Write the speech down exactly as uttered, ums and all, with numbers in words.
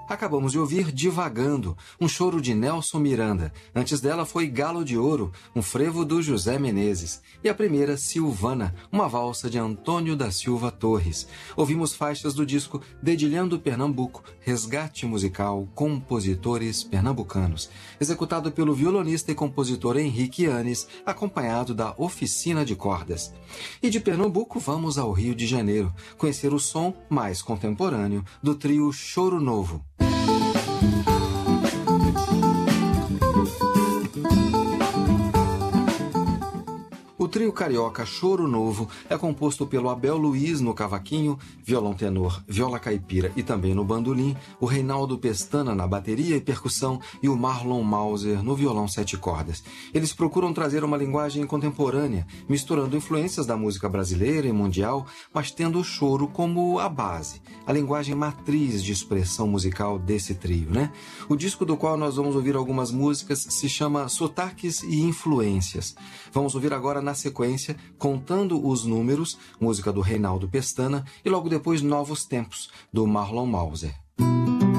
Acabamos de ouvir Divagando, um choro de Nelson Miranda. Antes dela foi Galo de Ouro, um frevo do José Menezes. E a primeira, Silvana, uma valsa de Antônio da Silva Torres. Ouvimos faixas do disco Dedilhando Pernambuco, Resgate Musical, Compositores Pernambucanos, executado pelo violonista e compositor Henrique Yanes, acompanhado da Oficina de Cordas. E de Pernambuco vamos ao Rio de Janeiro, conhecer o som mais contemporâneo do trio Choro Novo. O trio carioca Choro Novo é composto pelo Abel Luiz no cavaquinho, violão tenor, viola caipira e também no bandolim, o Reinaldo Pestana na bateria e percussão e o Marlon Mauser no violão sete cordas. Eles procuram trazer uma linguagem contemporânea, misturando influências da música brasileira e mundial, mas tendo o choro como a base, a linguagem matriz de expressão musical desse trio, né? O disco do qual nós vamos ouvir algumas músicas se chama Sotaques e Influências. Vamos ouvir agora na sequência Contando os Números, música do Reinaldo Pestana, e logo depois Novos Tempos, do Marlon Mauser.